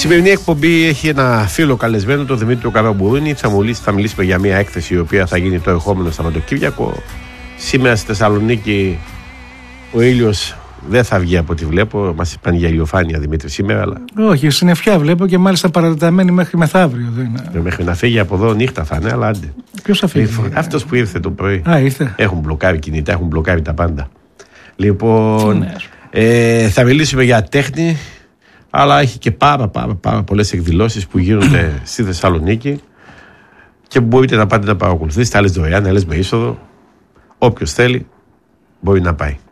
σημερινή εκπομπή έχει ένα φίλο καλεσμένο, τον Δημήτριο Καραμπούρινη. Θα μιλήσουμε για μια έκθεση η οποία θα γίνει το ερχόμενο Σαββατοκύριακο. Σήμερα στη Θεσσαλονίκη ο ήλιος δεν θα βγει από ό,τι βλέπω. Μας είπαν για ηλιοφάνεια, Δημήτρη, σήμερα. Αλλά... Όχι, συννεφιά βλέπω και μάλιστα παρατεταμένη μέχρι μεθαύριο. Μέχρι να φύγει από εδώ νύχτα θα είναι, αλλά άντε. Ποιος θα φύγει? Αυτός που ήρθε το πρωί. Ήρθε. Έχουν μπλοκάρει κινητά, έχουν μπλοκάρει τα πάντα. Λοιπόν, θα μιλήσουμε για τέχνη, αλλά έχει και πάρα πολλές εκδηλώσεις που γίνονται στη Θεσσαλονίκη και μπορείτε να πάτε να παρακολουθήσετε, άλλες δωρεάν, άλλες με είσοδο. Όποιος θέλει μπορεί να πάει.